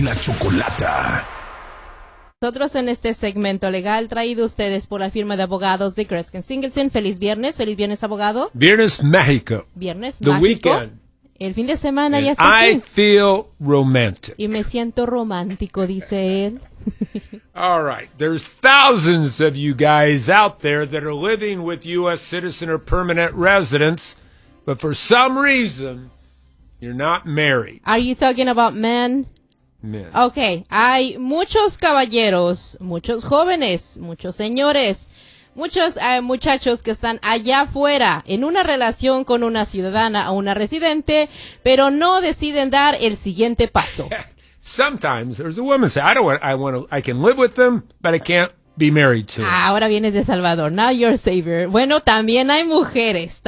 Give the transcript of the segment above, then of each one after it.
La Chocolata. Nosotros en este segmento legal traído ustedes por la firma de abogados de Kreskin Singleton. Feliz viernes, abogado. Viernes Mágico. Viernes The mágico. weekend. El fin de semana And ya está I aquí. feel romantic. Y me siento romántico, dice él. All right. There's thousands of you guys out there that are living with U.S. citizen or permanent residents, but for some reason, you're not married. Are you talking about men? Men. Okay, hay muchos caballeros, muchos jóvenes, muchos señores, muchos muchachos que están allá afuera en una relación con una ciudadana o una residente, pero no deciden dar el siguiente paso. Sometimes there's a woman say, I can live with them, but I can't be married to them. Ahora vienes de Salvador, now you're savior. Bueno, también hay mujeres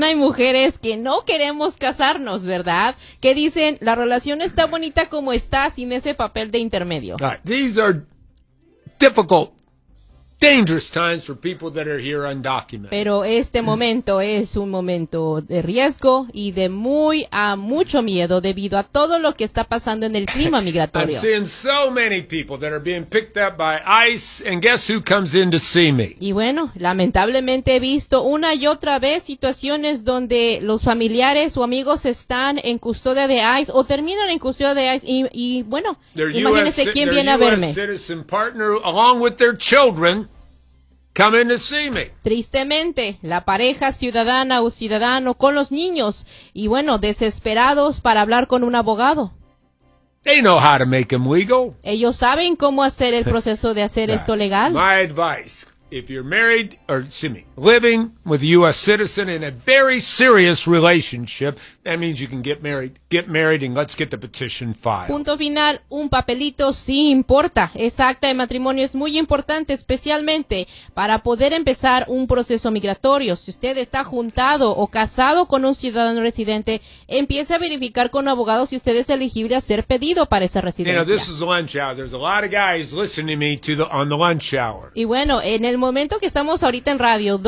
que no queremos casarnos, ¿verdad? Que dicen, la relación está bonita como está, sin ese papel de intermedio. All right. These are difficult, dangerous times for people that are here undocumented. Pero este momento es un momento de riesgo y de mucho miedo debido a todo lo que está pasando en el clima I'm migratorio. seeing so many people that are being picked up by ICE, and guess who comes in to see me? Y bueno, lamentablemente he visto una y otra vez situaciones donde los familiares o amigos están en custodia de ICE o terminan en custodia de ICE y bueno, imagínense quién viene a verme. Citizen partner, along with their children, come in to see me. Tristemente, la pareja ciudadana o ciudadano con los niños y bueno, desesperados para hablar con un abogado. They know how to make them legal. Ellos saben cómo hacer el proceso de hacer esto legal. My advice, if you're married, living with a U.S. citizen in a very serious relationship, that means you can get married, and let's get the petition filed. Punto final, un papelito sí importa. Esa acta de matrimonio es muy importante, especialmente para poder empezar un proceso migratorio. Si usted está juntado o casado con un ciudadano residente, empiece a verificar con un abogado si usted es elegible a ser pedido para esa You know, residencia. this is lunch hour. There's a lot of guys listening to me on the lunch hour. Y bueno, en el momento que estamos ahorita en radio,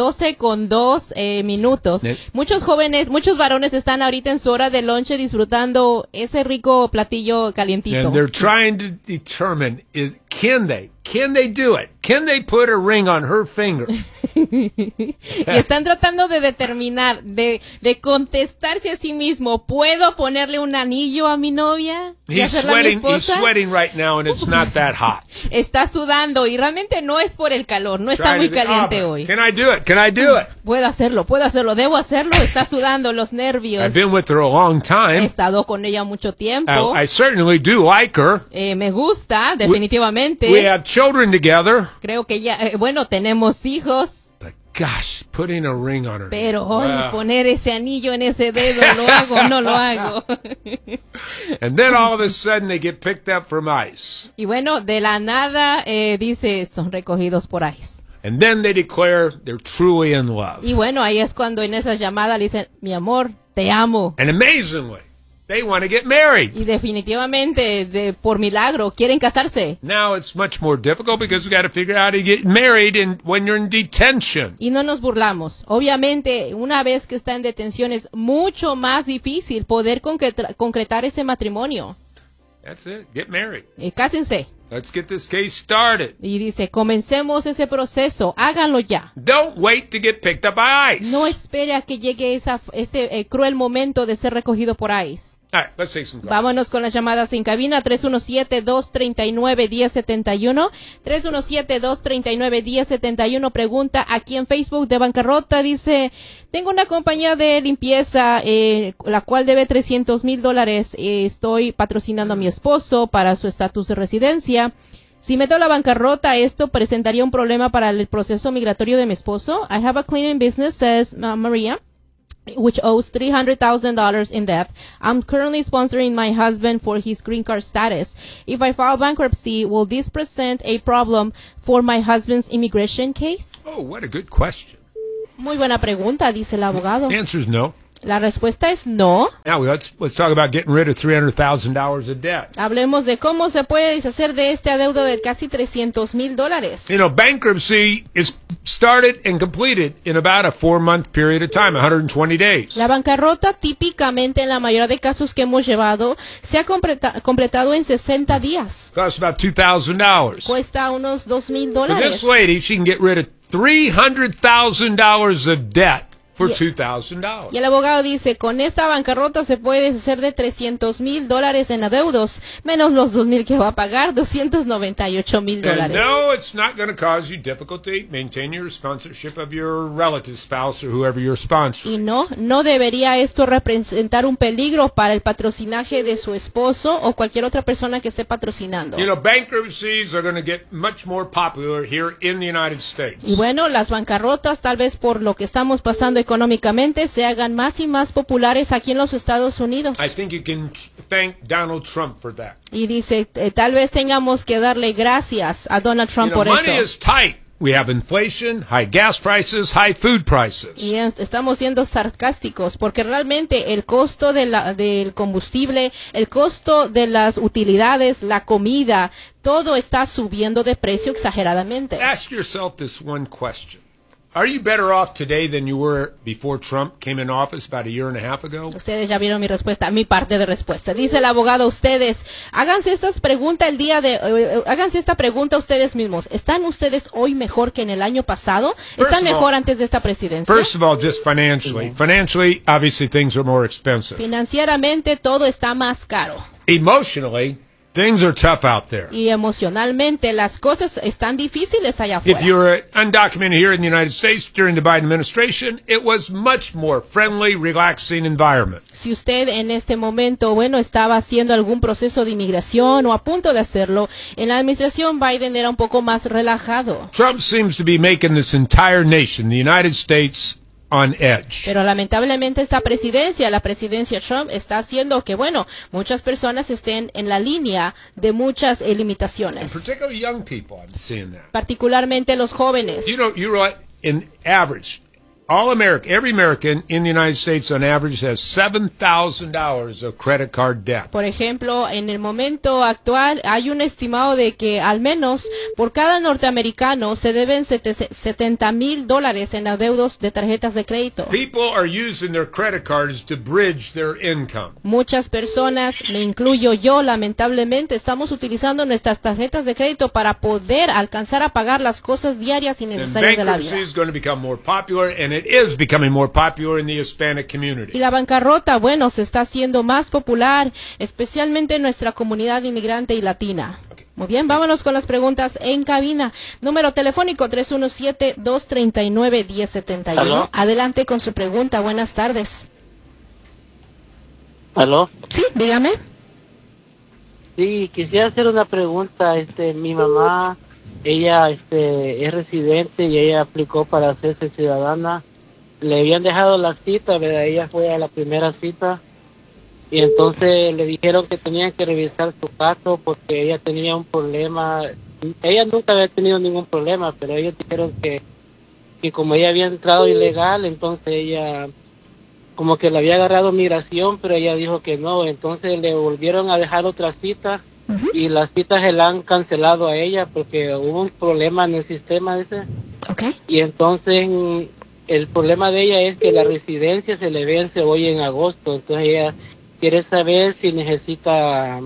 12:02 minutos, muchos jóvenes, muchos varones están ahorita en su hora de lonche disfrutando ese rico platillo calientito. And they're trying to determine, can they do it? Can they put a ring on her finger? Y están tratando de determinar, de contestarse a sí mismo, ¿puedo ponerle un anillo a mi novia? ¿Y hacerla mi He's esposa? sweating right now, and it's not that hot. Está sudando y realmente no es por el calor, no está muy caliente hoy. Can I do it? Can I do it? Puedo hacerlo, debo hacerlo, está sudando los nervios. I've been with her a long He time. estado con ella mucho tiempo. I certainly do like her. Me gusta, definitivamente. We have children together. Creo que ya, bueno, tenemos hijos. But gosh, putting a ring on her. Pero hoy Wow. poner ese anillo en ese dedo, ¿lo hago o no lo hago? And then all of a sudden they get picked up from ICE. Y bueno, de la nada dice, son recogidos por ICE. And then they declare they're truly in love. Y bueno, ahí es cuando en esas llamadas le dicen, mi amor, te amo. And amazingly, they want to get married. Y definitivamente, por milagro, quieren casarse. Now it's much more difficult because we got to figure out how to get married when you're in detention. Y no nos burlamos. Obviamente, una vez que está en detención es mucho más difícil poder concretar ese matrimonio. That's it. Get married. Cásense. Let's get this case started. Y dice, comencemos ese proceso, háganlo ya. Don't wait to get picked up by ICE. No espere a que llegue este cruel momento de ser recogido por ICE. All right, let's take some calls. Vámonos con las llamadas en cabina, 317-239-1071. 317-239-1071. Pregunta aquí en Facebook de bancarrota. Dice, tengo una compañía de limpieza, la cual debe $300,000. Estoy patrocinando a mi esposo para su estatus de residencia. Si meto la bancarrota, ¿esto presentaría un problema para el proceso migratorio de mi esposo? I have a cleaning business, says Maria, which owes $300,000 in debt. I'm currently sponsoring my husband for his green card status. If I file bankruptcy, will this present a problem for my husband's immigration case? Oh, what a good question. Muy buena pregunta, dice el abogado. The answer is no. La respuesta es no. Now let's talk about getting rid of $300,000 of debt. Hablemos de cómo se puede deshacer de este adeudo de casi $300,000. You know, bankruptcy is started and completed in about a 4-month period of time, 120 days. La bancarrota típicamente en la mayoría de casos que hemos llevado se ha completado en 60 días. Costs about $2,000. Cuesta unos $2,000. For this lady, she can get rid of $300,000 of debt for $2,000. Y el abogado dice, con esta bancarrota se puede deshacer de $300,000 en adeudos, menos los $2,000 que va a pagar, $298,000. And no, it's not going to cause you difficulty. Maintain your sponsorship of your relative, spouse, or whoever you're sponsoring. Y no debería esto representar un peligro para el patrocinaje de su esposo o cualquier otra persona que esté patrocinando. You know, bankruptcies are going to get much more popular here in the United States. Y bueno, las bancarrotas, tal vez por lo que estamos pasando económicamente, se hagan más y más populares aquí en los Estados Unidos. I think you can thank Donald Trump for that. Y dice, tal vez tengamos que darle gracias a Donald Trump por money eso. is tight. We have inflation, high gas prices, high food prices. Y estamos siendo sarcásticos porque realmente el costo del combustible, el costo de las utilidades, la comida, todo está subiendo de precio exageradamente. Ask yourself this one question. Are you better off today than you were before Trump came in office about a year and a half ago? Ustedes ya vieron mi respuesta, mi parte de respuesta. Dice el abogado, ustedes, háganse esta pregunta ustedes mismos. ¿Están ustedes hoy mejor que en el año pasado? ¿Están mejor antes de esta presidencia? First of all, just financially. Financially, obviously things are more expensive. Financieramente todo está más caro. Emotionally, things are tough out there. Y emocionalmente las cosas están difíciles allá afuera. If you're undocumented here in the United States during the Biden administration, it was much more friendly, relaxing environment. Si usted en este momento, estaba haciendo algún proceso de inmigración o a punto de hacerlo, en la administración Biden era un poco más relajado. Trump seems to be making this entire nation, the United States, on edge. Pero lamentablemente la presidencia Trump está haciendo que, muchas personas estén en la línea de muchas limitaciones. And particularly young people, I'm seeing that. Particularmente los jóvenes. You're right, in average, every American in the United States on average has $7,000 of credit card debt. Por ejemplo, en el momento actual hay un estimado de que al menos por cada norteamericano se deben $70,000 en adeudos de tarjetas de crédito. People are using their credit cards to bridge their income. Muchas personas, me incluyo yo, lamentablemente, estamos utilizando nuestras tarjetas de crédito para poder alcanzar a pagar las cosas diarias y necesarias de la vida. Bankruptcy is going to become more popular, and it is becoming more popular in the Hispanic community. Y la bancarrota, se está haciendo más popular, especialmente en nuestra comunidad inmigrante y latina. Muy bien, vámonos con las preguntas en cabina. Número telefónico 317-239-1071. ¿Aló? Adelante con su pregunta. Buenas tardes. ¿Aló? Sí, dígame. Sí, quisiera hacer una pregunta. Mi mamá, ella es residente y ella aplicó para hacerse ciudadana. Le habían dejado la cita, ¿verdad? Ella fue a la primera cita y entonces le dijeron que tenían que revisar su caso porque ella tenía un problema. Ella nunca había tenido ningún problema, pero ellos dijeron que como ella había entrado ilegal, entonces ella como que le había agarrado migración, pero ella dijo que no. Entonces le volvieron a dejar otra cita y las citas se la han cancelado a ella porque hubo un problema en el sistema ese. Okay. Y entonces el problema de ella es que la residencia se le vence hoy en agosto, entonces ella quiere saber si necesita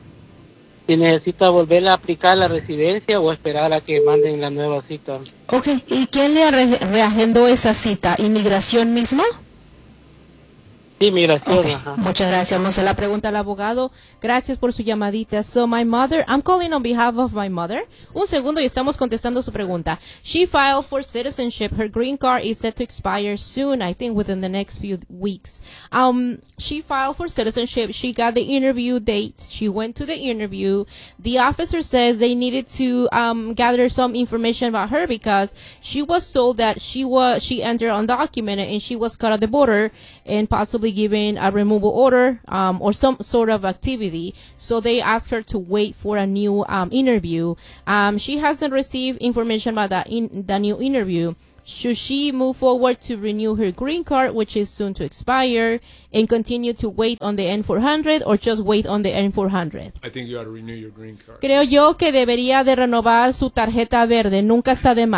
volver a aplicar la residencia o esperar a que manden la nueva cita. Okay. ¿Y quién le reagendó esa cita? ¿Inmigración mismo? Sí, migración, Okay. ajá. Muchas gracias. Vamos a la pregunta al abogado. Gracias por su llamadita. So my mother, I'm calling on behalf of my mother. Un segundo y estamos contestando su pregunta. She filed for citizenship. Her green card is set to expire soon, I think within the next few weeks. She filed for citizenship. She got the interview date. She went to the interview. The officer says they needed to gather some information about her because she was told that she entered undocumented and she was caught at the border and possibly given a removal order or some sort of activity. So they asked her to wait for a new interview. She hasn't received information about the new interview. Should she move forward to renew her green card, which is soon to expire, and continue to wait on the N400 or just wait on the N400? I think you ought to renew your green card. Creo yo que debería de renovar su tarjeta verde. Nunca está de más.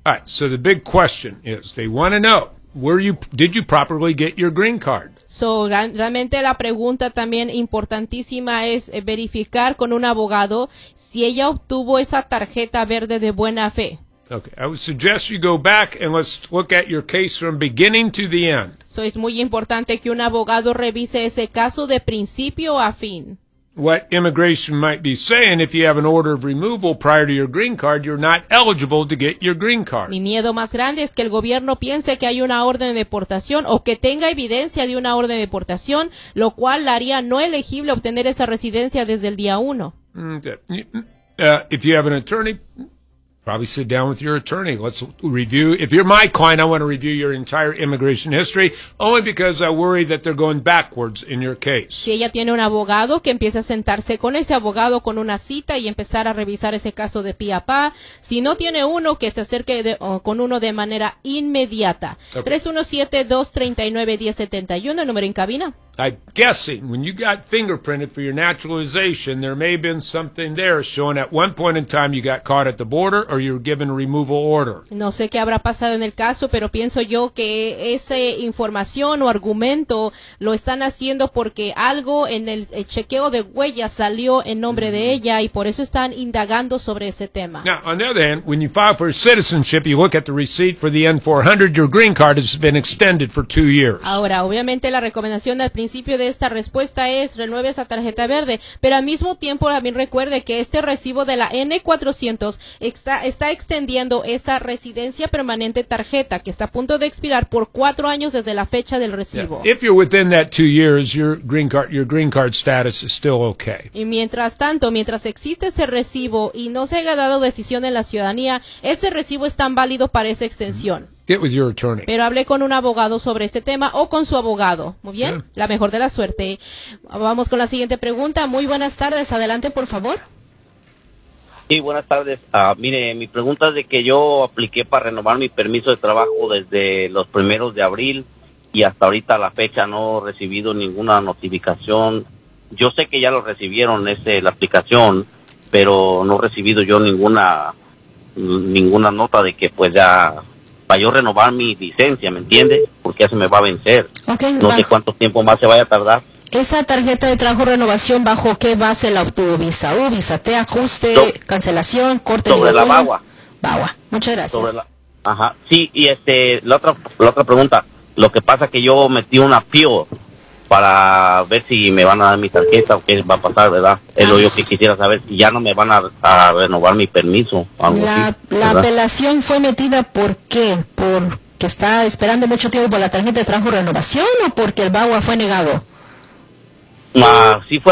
All right, so the big question is, they want to know, did you properly get your green card? So, realmente la pregunta también importantísima es verificar con un abogado si ella obtuvo esa tarjeta verde de buena fe. Okay, I would suggest you go back and let's look at your case from beginning to the end. So, es muy importante que un abogado revise ese caso de principio a fin. What immigration might be saying, if you have an order of removal prior to your green card, you're not eligible to get your green card. Mi miedo más grande es que el gobierno piense que hay una orden de deportación o que tenga evidencia de una orden de deportación, lo cual la haría no elegible obtener esa residencia desde el día 1. Okay. If you have an attorney, probably sit down with your attorney. Let's review. If you're my client, I want to review your entire immigration history, only because I worry that they're going backwards in your case. Si ella tiene un abogado, que empiece a sentarse con ese abogado con una cita y empezar a revisar ese caso de pie a pa. Si no tiene uno, que se acerque con uno de manera inmediata. Okay. 317-239-1071, número en cabina. I'm guessing when you got fingerprinted for your naturalization, there may have been something there showing at one point in time you got caught at the border or you were given a removal order. No sé qué habrá pasado en el caso, pero pienso yo que esa información o argumento lo están haciendo porque algo en el chequeo de huellas salió en nombre de ella y por eso están indagando sobre ese tema. Now, on the other hand, when you file for citizenship, you look at the receipt for the N-400, your green card has been extended for 2 years. Ahora, obviamente la recomendación al principio de esta respuesta es renueve esa tarjeta verde, pero al mismo tiempo también recuerde que este recibo de la N-400 está extendiendo esa residencia permanente tarjeta que está a punto de expirar por 4 años desde la fecha del recibo. Yeah. If you're within that 2 years, your green card status is still okay. Y mientras tanto, mientras existe ese recibo y no se haya dado decisión en la ciudadanía, ese recibo es tan válido para esa extensión. Get with your attorney. Pero hablé con un abogado sobre este tema o con su abogado. Muy bien, yeah. La mejor de la suerte. Vamos con la siguiente pregunta. Muy buenas tardes. Adelante, por favor. Sí, buenas tardes. Mire, mi pregunta es de que yo apliqué para renovar mi permiso de trabajo desde los 1 de abril y hasta ahorita a la fecha no he recibido ninguna notificación. Yo sé que ya lo recibieron la aplicación, pero no he recibido yo ninguna nota de que pues ya para yo renovar mi licencia, ¿me entiendes? Porque ya se me va a vencer. Okay, no sé cuánto tiempo más se vaya a tardar. ¿Esa tarjeta de trabajo renovación bajo qué base la obtuvo? ¿Visa U, Visa T, ajuste, cancelación, corte? Sobre la BAWA. BAWA, muchas gracias. Ajá, sí, y la otra pregunta, lo que pasa que yo metí un appeal para ver si me van a dar mi tarjeta o qué va a pasar, ¿verdad? Es lo yo que quisiera saber, si ya no me van a renovar mi permiso. La apelación fue metida, ¿por qué? ¿Porque está esperando mucho tiempo por la tarjeta de trabajo renovación o porque el BAWA fue negado? Sí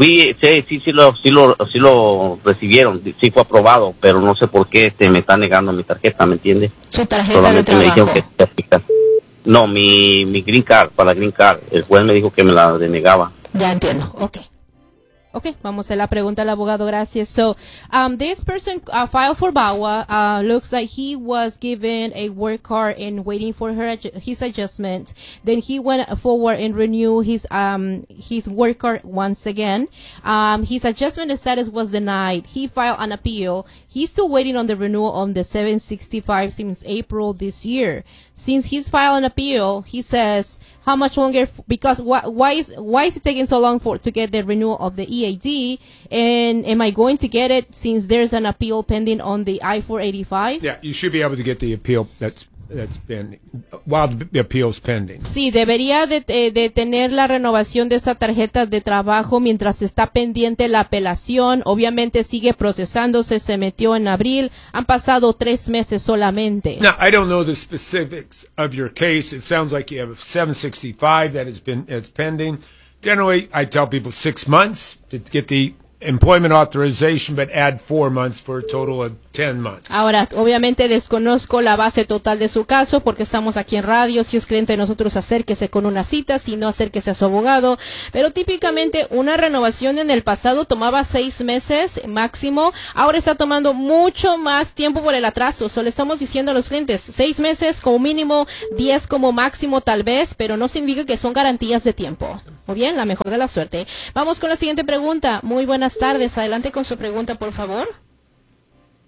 lo recibieron, sí fue aprobado, pero no sé por qué me está negando mi tarjeta, ¿me entiendes? Su tarjeta solamente de trabajo. Me dijeron que te aplican. No, mi green card, para la green card. El juez me dijo que me la denegaba. Ya entiendo, Okay, vamos a la pregunta al abogado, gracias. So, this person filed for BAWA, looks like he was given a work card and waiting for his adjustment. Then he went forward and renewed his work card once again. His adjustment status was denied. He filed an appeal. He's still waiting on the renewal on the 765 since April this year. Since he's filed an appeal, he says, how much longer, because why is it taking so long to get the renewal of the EAD? And am I going to get it since there's an appeal pending on the I-485? Yeah, you should be able to get the appeal that's pending, while the appeal's pending. Sí, debería de tener la renovación de esa tarjeta de trabajo mientras está pendiente la apelación. Obviamente sigue procesándose, se metió en abril, han pasado 3 meses solamente. Now, I don't know the specifics of your case. It sounds like you have a 765 that it's pending. Generally, I tell people 6 months to get the employment authorization, but add 4 months for a total of 10 months. Ahora, obviamente desconozco la base total de su caso porque estamos aquí en radio. Si es cliente de nosotros, acérquese con una cita, si no, acérquese a su abogado. Pero típicamente una renovación en el pasado tomaba 6 meses máximo. Ahora está tomando mucho más tiempo por el atraso. Solo estamos diciendo a los clientes 6 meses como mínimo, 10 como máximo tal vez, pero no significa que son garantías de tiempo. Muy bien, la mejor de la suerte. Vamos con la siguiente pregunta. Muy buenas tardes. Adelante con su pregunta, por favor.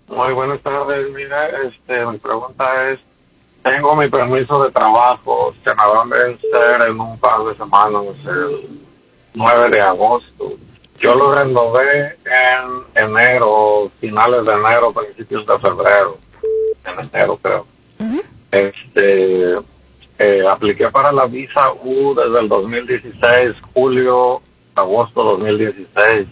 Muy buenas tardes. Mira, mi pregunta es, tengo mi permiso de trabajo, se me va a vencer en un par de semanas, el 9 de agosto. Yo lo renové en enero, finales de enero, principios de febrero, en enero creo. Apliqué para la visa U desde el 2016, julio, agosto 2016.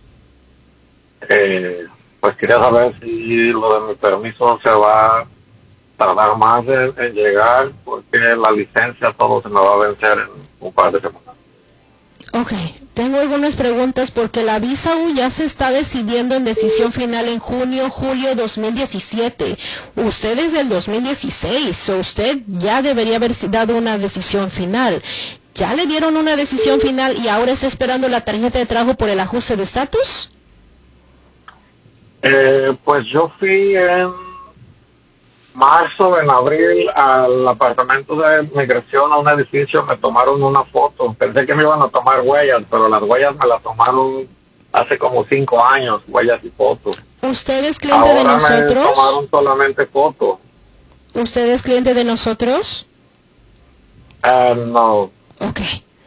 Pues quería saber si lo de mi permiso se va a tardar más en llegar, porque la licencia todo se me va a vencer en un par de semanas. Ok, tengo algunas preguntas porque la visa U ya se está decidiendo en decisión final en junio, julio 2017. Usted es del 2016, o usted ya debería haber dado una decisión final. ¿Ya le dieron una decisión final y ahora está esperando la tarjeta de trabajo por el ajuste de estatus? Pues yo fui en marzo, en abril, al apartamento de migración, a un edificio, me tomaron una foto. Pensé que me iban a tomar huellas, pero las huellas me las tomaron hace como 5 años, huellas y fotos. ¿Usted es cliente de Ahora me nosotros? tomaron solamente fotos. ¿Usted es cliente de nosotros? No. Ok.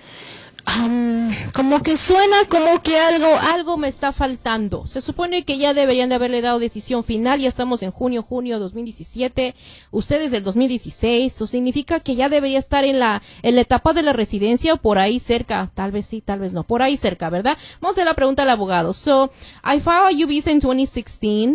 Como que suena como que algo me está faltando. Se supone que ya deberían de haberle dado decisión final. Ya estamos en junio 2017. Ustedes del 2016. Eso significa que ya debería estar en la etapa de la residencia o por ahí cerca. Tal vez sí, tal vez no. Por ahí cerca, ¿verdad? Vamos a hacer la pregunta al abogado. So, I filed a U-Visa in 2016.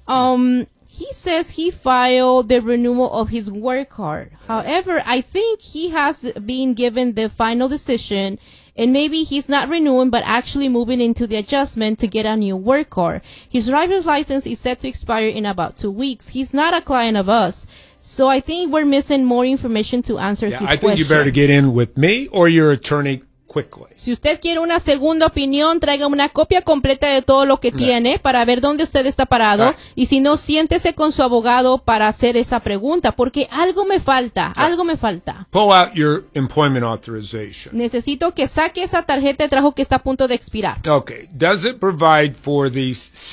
He says he filed the renewal of his work card. However, I think he has been given the final decision, and maybe he's not renewing but actually moving into the adjustment to get a new work card. His driver's license is set to expire in about 2 weeks. He's not a client of us. So I think we're missing more information to answer his I think question. you better get in with me or your attorney quickly. Si usted quiere una segunda opinión, traiga una copia completa de todo lo que tiene para ver dónde usted está parado. Y si no, siéntese con su abogado para hacer esa pregunta, porque algo me falta, algo me falta. Pull out your employment authorization. Necesito que saque esa tarjeta de trabajo que está a punto de expirar. Okay. Does it provide for the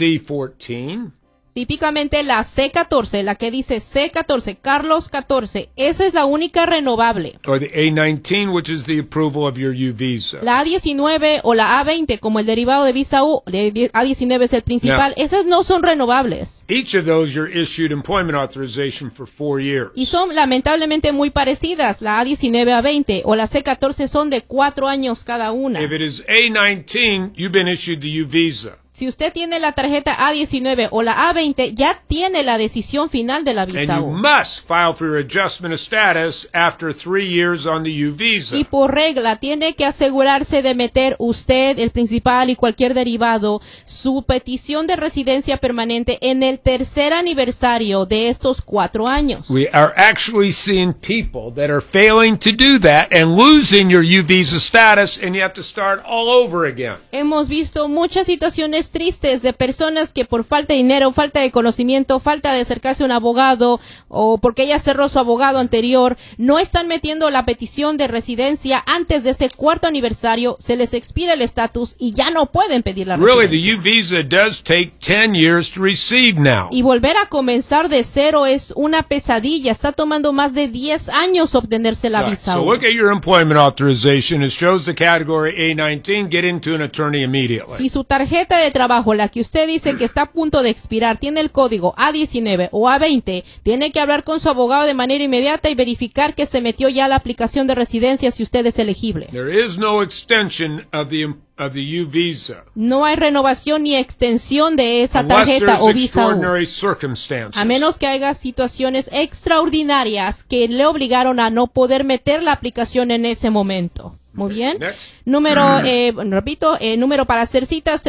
C14? Típicamente la C14, la que dice C14, Carlos 14, esa es la única renovable. Or the A19, which is the approval of your U visa? La A19 o la A20, como el derivado de visa U, A19 es el principal, esas no son renovables. Each of those you're issued employment authorization for 4 years. Y son lamentablemente muy parecidas, la A19 A20 o la C14 son de 4 años cada una. If it is A19, you've been issued the U visa. Si usted tiene la tarjeta A19 o la A20, ya tiene la decisión final de la visa And you U. must file for your adjustment of status after 3 years on the U visa. Y por regla, tiene que asegurarse de meter usted, el principal y cualquier derivado, su petición de residencia permanente en el tercer aniversario de estos 4 años. We are actually seeing people that are failing to do that and losing your U visa status, and you have to start all over again. Hemos visto muchas situaciones tristes de personas que por falta de dinero, falta de conocimiento, falta de acercarse a un abogado o porque ella cerró su abogado anterior, no están metiendo la petición de residencia antes de ese 4º aniversario, se les expira el estatus y ya no pueden pedir la Really, residencia. the U visa does take 10 years to receive now. Y volver a comenzar de cero es una pesadilla. Está tomando más de 10 años obtenerse la visa So U. look at your employment authorization. It shows the category A19. Get into an attorney immediately. Si su tarjeta de trabajo, la que usted dice que está a punto de expirar, tiene el código A19 o A20, tiene que hablar con su abogado de manera inmediata y verificar que se metió ya la aplicación de residencia si usted es elegible. There is no extension of the U visa No hay renovación ni extensión de esa unless tarjeta there's o visa U, extraordinary circumstances. a menos que haya situaciones extraordinarias que le obligaron a no poder meter la aplicación en ese momento. Muy bien. Next. Número, repito, número para hacer citas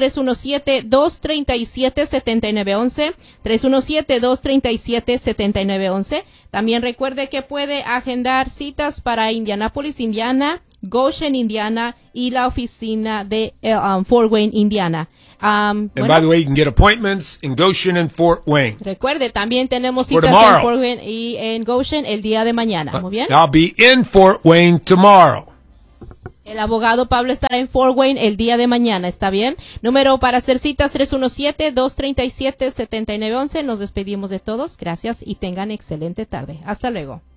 317-237-7911, 317-237-7911. También recuerde que puede agendar citas para Indianapolis, Indiana, Goshen, Indiana y la oficina de Fort Wayne, Indiana. And by the way, you can get appointments in Goshen and Fort Wayne. Recuerde, también tenemos citas en tomorrow. Fort Wayne y en Goshen el día de mañana. Muy bien. I'll be in Fort Wayne tomorrow. El abogado Pablo estará en Fort Wayne el día de mañana, ¿está bien? Número para hacer citas 317-237-7911. Nos despedimos de todos. Gracias y tengan excelente tarde. Hasta luego.